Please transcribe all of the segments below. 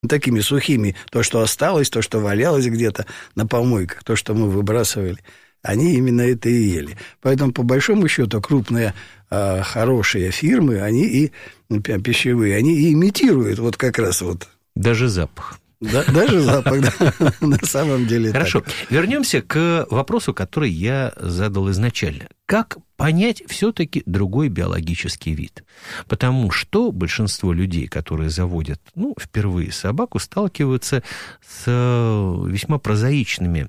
такими сухими, то, что осталось, то, что валялось где-то на помойках, то, что мы выбрасывали, они именно это и ели. Поэтому, по большому счету, крупные хорошие фирмы, они и пищевые, они и имитируют вот как раз вот... Даже запах. Да, даже запах, да, на самом деле. Хорошо. Так. Вернемся к вопросу, который я задал изначально. Как понять все-таки другой биологический вид? Потому что большинство людей, которые заводят, впервые собаку, сталкиваются с весьма прозаичными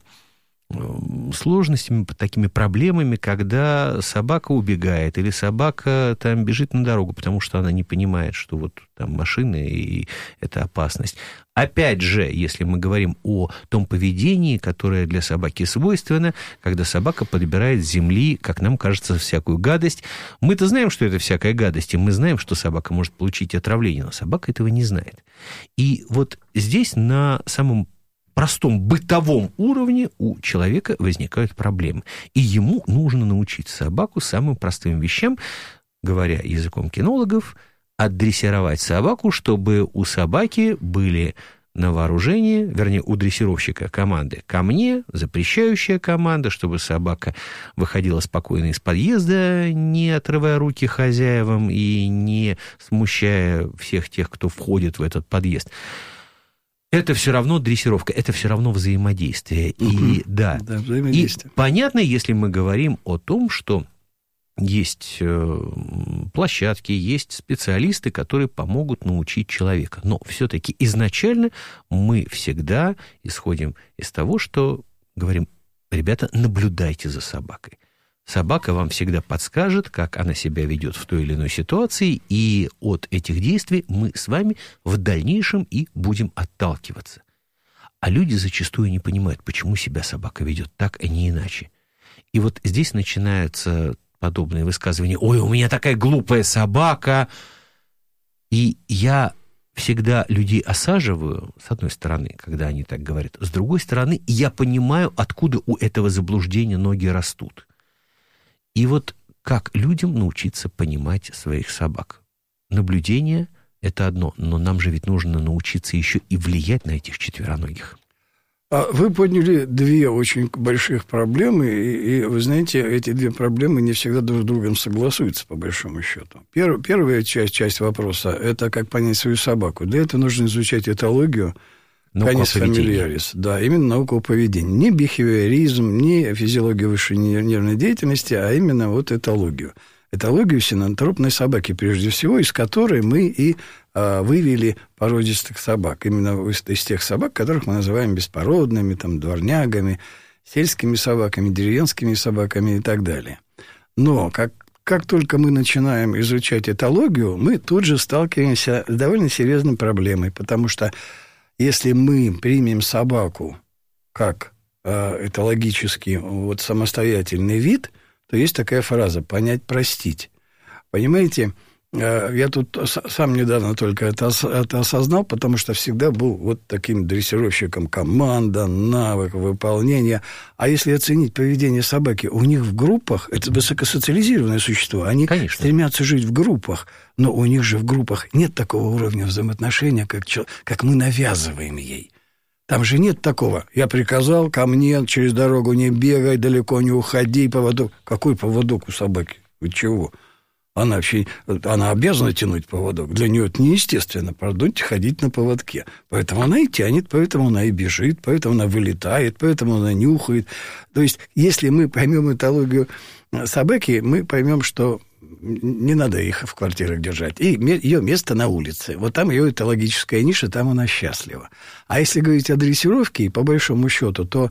сложностями, такими проблемами, когда собака убегает или собака там бежит на дорогу, потому что она не понимает, что вот там машины и это опасность. Опять же, если мы говорим о том поведении, которое для собаки свойственно, когда собака подбирает с земли, как нам кажется, всякую гадость. Мы-то знаем, что это всякая гадость, и мы знаем, что собака может получить отравление, но собака этого не знает. И вот здесь на самом простом бытовом уровне у человека возникают проблемы. И ему нужно научить собаку самым простым вещам, говоря языком кинологов, отдрессировать собаку, чтобы у собаки были на вооружении, вернее, у дрессировщика команды ко мне, запрещающая команда, чтобы собака выходила спокойно из подъезда, не отрывая руки хозяевам и не смущая всех тех, кто входит в этот подъезд. Это все равно дрессировка, это все равно взаимодействие. И, да, взаимодействие. И понятно, если мы говорим о том, что есть площадки, есть специалисты, которые помогут научить человека. Но все-таки изначально мы всегда исходим из того, что говорим: ребята, наблюдайте за собакой. Собака вам всегда подскажет, как она себя ведет в той или иной ситуации, и от этих действий мы с вами в дальнейшем и будем отталкиваться. А люди зачастую не понимают, почему себя собака ведет так, а не иначе. И вот здесь начинаются подобные высказывания: «Ой, у меня такая глупая собака». И я всегда людей осаживаю, с одной стороны, когда они так говорят, с другой стороны, я понимаю, откуда у этого заблуждения ноги растут. И вот как людям научиться понимать своих собак? Наблюдение – это одно, но нам же ведь нужно научиться еще и влиять на этих четвероногих. Вы подняли две очень больших проблемы, и вы знаете, эти две проблемы не всегда друг с другом согласуются, по большому счету. Первая часть вопроса – это как понять свою собаку. Для этого нужно изучать этологию, Canis familiaris, да, именно науку о поведении. Не бихевиоризм, не физиологию высшей нервной деятельности, а именно вот этологию. Этологию синантропной собаки, прежде всего, из которой мы и вывели породистых собак. Именно из тех собак, которых мы называем беспородными, там, дворнягами, сельскими собаками, деревенскими собаками и так далее. Но как только мы начинаем изучать этологию, мы тут же сталкиваемся с довольно серьезной проблемой, потому что если мы примем собаку как этологический вот, самостоятельный вид, то есть такая фраза «понять, простить». Понимаете, я тут сам недавно только это осознал, потому что всегда был вот таким дрессировщиком команда, навык, выполнения. А если оценить поведение собаки, у них в группах, это высокосоциализированное существо, они стремятся жить в группах, но у них же в группах нет такого уровня взаимоотношения, как мы навязываем ей. Там же нет такого: я приказал, ко мне через дорогу не бегай, далеко не уходи, поводок. Какой поводок у собаки? Вы чего? Она обязана тянуть поводок. Для нее это неестественно, пардоньте, ходить на поводке. Поэтому она и тянет, поэтому она и бежит, поэтому она вылетает, поэтому она нюхает. То есть, если мы поймем этологию собаки, мы поймем, что не надо их в квартирах держать. И ее место на улице. Вот там ее этологическая ниша, там она счастлива. А если говорить о дрессировке, по большому счету, то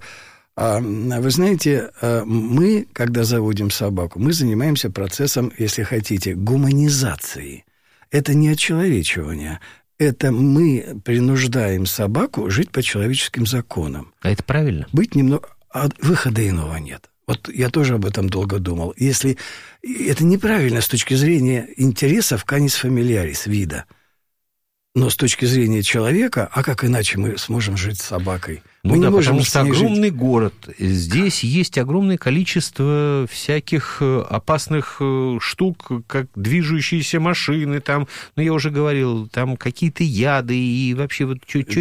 вы знаете, мы, когда заводим собаку, мы занимаемся процессом, если хотите, гуманизации. Это не очеловечивание. Это мы принуждаем собаку жить по человеческим законам. А это правильно? Быть немного... Выхода иного нет. Вот я тоже об этом долго думал. Если это неправильно с точки зрения интересов Canis familiaris, вида. Но с точки зрения человека, а как иначе мы сможем жить с собакой? Ну да, потому что огромный город. Здесь есть огромное количество всяких опасных штук, как движущиеся машины, там, ну, я уже говорил, там какие-то яды и вообще вот что